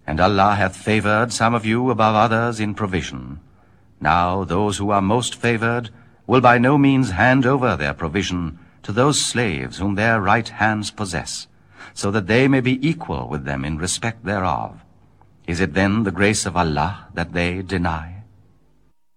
And Allah hath favored some of you above others in provision. Now those who are most favored will by no means hand over their provision to those slaves whom their right hands possess, so that they may be equal with them in respect thereof. Is it then the grace of Allah that they deny?